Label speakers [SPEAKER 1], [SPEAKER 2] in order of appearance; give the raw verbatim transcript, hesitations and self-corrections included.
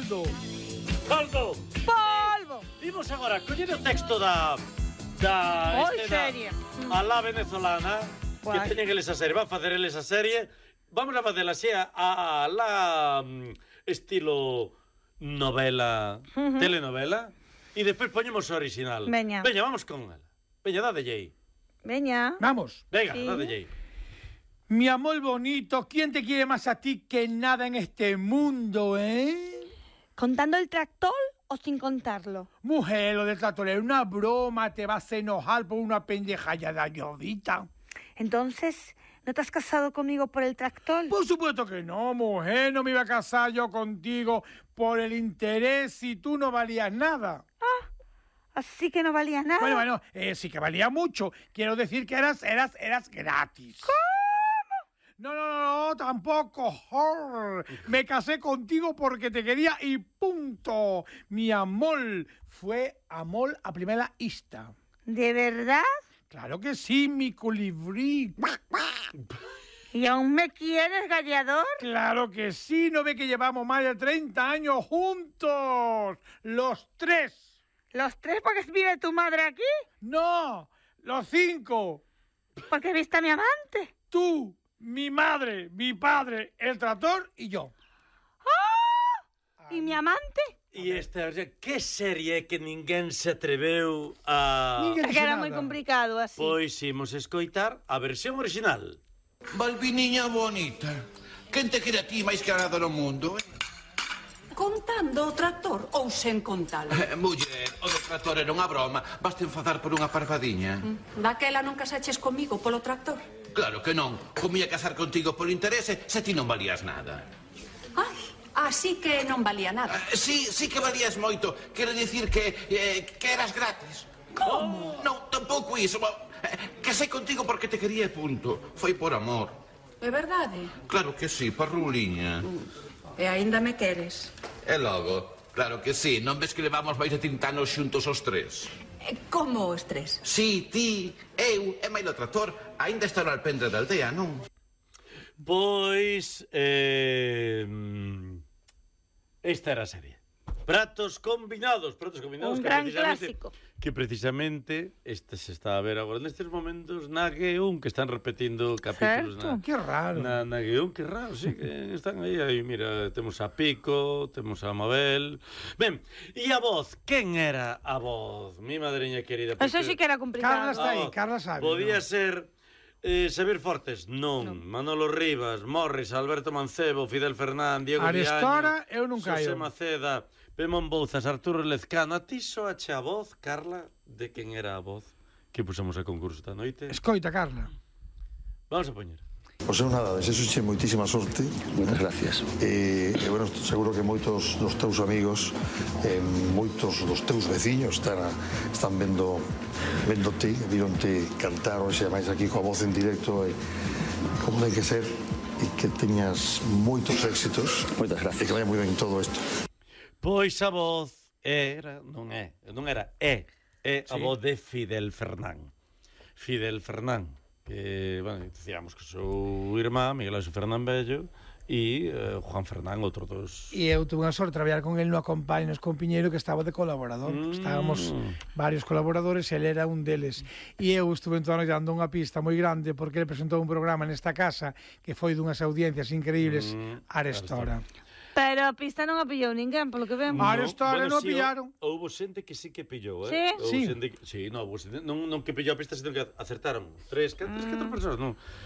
[SPEAKER 1] mundo.
[SPEAKER 2] Polvo.
[SPEAKER 3] Polvo.
[SPEAKER 2] Imos agora coller o texto da da
[SPEAKER 3] Moi
[SPEAKER 2] escena
[SPEAKER 3] seria.
[SPEAKER 2] a la venezolana.
[SPEAKER 3] Guai.
[SPEAKER 2] Que teñen eles a serie, van a facer eles a serie. Vamos a facela así a, a la mm, estilo novela,
[SPEAKER 3] Ujú.
[SPEAKER 2] telenovela, e despois poñemos o original.
[SPEAKER 3] Veña.
[SPEAKER 2] Veña, vamos con ela. Veña, dade aí.
[SPEAKER 3] Veña.
[SPEAKER 1] Vamos.
[SPEAKER 2] Venga,
[SPEAKER 3] Sí.
[SPEAKER 2] dade aí.
[SPEAKER 1] Mi amor bonito, ¿quién te quiere más a ti que nada en este mundo, eh?
[SPEAKER 3] ¿Contando el tractor o sin contarlo?
[SPEAKER 1] Mujer, lo del tractor es una broma, te vas a enojar por una pendeja ya de ayudita.
[SPEAKER 3] Entonces, ¿no te has casado conmigo por el tractor?
[SPEAKER 1] Por supuesto que no, mujer, no me iba a casar yo contigo por el interés si tú no valías nada.
[SPEAKER 3] Así que no valía nada.
[SPEAKER 1] Bueno, bueno, eh, sí que valía mucho. Quiero decir que eras, eras, eras gratis. ¿Cómo? No, no, no, no, tampoco. Jor. Me casé contigo porque te quería y punto. Mi amor fue amor a primera vista.
[SPEAKER 3] ¿De verdad?
[SPEAKER 1] Claro que sí, mi colibrí.
[SPEAKER 3] ¿Y aún me quieres, gallador?
[SPEAKER 1] Claro que sí, ¿no ve que llevamos más de treinta años juntos? Los tres.
[SPEAKER 3] ¿Los tres porque vive tu madre aquí?
[SPEAKER 1] No, los cinco.
[SPEAKER 3] ¿Porque viste a mi amante?
[SPEAKER 1] Tú, mi madre, mi padre, el tractor y yo.
[SPEAKER 3] ¿Y mi amante?
[SPEAKER 2] E esta, que serie que ninguén se atreveu a...
[SPEAKER 1] Ninguén.
[SPEAKER 3] Es que era muy
[SPEAKER 1] nada.
[SPEAKER 3] complicado así.
[SPEAKER 2] Pois imos escoitar a versión original.
[SPEAKER 4] Balbiniña bonita, quen te quere a ti máis que a nada no mundo, eh?
[SPEAKER 5] Contando o tractor ou sen contalo?
[SPEAKER 4] Eh, Muller, o do tractor era unha broma. Baste enfadar por unha parvadiña.
[SPEAKER 5] Daquela non casaches comigo polo tractor?
[SPEAKER 4] Claro que non. Comía casar contigo por interese se ti non valías nada.
[SPEAKER 5] Ai, así que non valía nada.
[SPEAKER 4] Eh, sí, sí que valías moito. Quero dicir que, eh, que eras gratis. Como? Non, tampouco iso. Eh, casei contigo porque te quería e punto. Foi por amor.
[SPEAKER 5] É verdade?
[SPEAKER 4] Claro que sí, parruliña.
[SPEAKER 5] E aínda me queres?
[SPEAKER 4] E logo, claro que sí. Non ves que levamos máis de trinta anos xuntos os tres?
[SPEAKER 5] E como os tres?
[SPEAKER 4] Sí, ti, eu e Mailo Tractor aínda está no alpendre da aldea, non?
[SPEAKER 2] Pois... Eh, esta era a serie. Pratos combinados, pratos combinados
[SPEAKER 3] Un
[SPEAKER 2] que
[SPEAKER 3] gran
[SPEAKER 2] precisamente,
[SPEAKER 3] clásico.
[SPEAKER 2] que precisamente este se está a ver agora nestes momentos na G un, que están repetindo capítulos
[SPEAKER 3] Certo.
[SPEAKER 2] na,
[SPEAKER 1] Qué raro.
[SPEAKER 2] na, na G un, que raro, sí, que están aí, aí, mira, temos a Pico, temos a Mabel. Ben, e a voz, quen era a voz? Mi madriña querida.
[SPEAKER 3] Eso sí que era complicado.
[SPEAKER 1] Carla está
[SPEAKER 2] Ah,
[SPEAKER 1] ahí, Carla sabe.
[SPEAKER 2] Podía
[SPEAKER 1] ¿no?
[SPEAKER 2] ser eh, Xavier Fortes, non. non. Manolo Rivas, Morris, Alberto Mancebo, Fidel Fernández, Diego
[SPEAKER 1] Arestora,
[SPEAKER 2] Viaño,
[SPEAKER 1] eu non
[SPEAKER 2] José
[SPEAKER 1] caio.
[SPEAKER 2] Maceda, Pemón Bouzas, Arturo Lezcano. A ti soache a voz, Carla, de quen era a voz que pusemos a concurso esta noite?
[SPEAKER 1] Escoita, Carla.
[SPEAKER 2] Vamos a poñer.
[SPEAKER 6] Pois eu nada, desexoche moitísima sorte.
[SPEAKER 7] Moitas gracias.
[SPEAKER 6] E, e bueno, seguro que moitos dos teus amigos e moitos dos teus veciños están, a, están vendo vendote, vironte cantar hoxe máis aquí coa voz en directo e como ten que ser e que teñas moitos éxitos.
[SPEAKER 7] Moitas
[SPEAKER 6] E
[SPEAKER 7] gracias.
[SPEAKER 6] que vaya moi ben todo isto.
[SPEAKER 2] Pois a voz era, non é, non era, é, é a
[SPEAKER 1] Sí.
[SPEAKER 2] voz de Fidel Fernán. Fidel Fernán, que, bueno, dicíamos que sou irmá, Miguel Ángel Fernán Bello, e eh, Juan Fernán, outro dos...
[SPEAKER 1] E eu tuve a sorte de traballar con el no Acompañes con Piñeiro, que estaba de colaborador.
[SPEAKER 2] Mm.
[SPEAKER 1] Estábamos varios colaboradores e ele era un deles. E eu estuve en toda a noite dando unha pista moi grande porque ele presentou un programa nesta casa que foi dunhas audiencias increíbles,
[SPEAKER 2] Mm,
[SPEAKER 1] Arestora.
[SPEAKER 3] Pero a pista non a pillou ninguén, polo que vemos.
[SPEAKER 1] Ah, Arestora non
[SPEAKER 2] sí,
[SPEAKER 1] pillaron.
[SPEAKER 2] Houbo xente que sí que pillou, eh?
[SPEAKER 3] Sí?
[SPEAKER 2] Houbo
[SPEAKER 1] Sí.
[SPEAKER 2] xente que, sí, non, houbo xente, non, non que pillou a pista, sino que acertaron. Tres, catro, tres, catro persoas, non.